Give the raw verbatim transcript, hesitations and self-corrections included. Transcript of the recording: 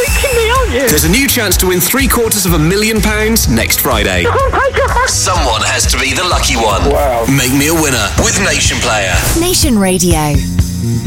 joking me, aren't you? There's a new chance to win three quarters of a million pounds next Friday. Oh my God. Someone has to be the lucky one. Wow. Make me a winner with Nation Player. Nation Radio.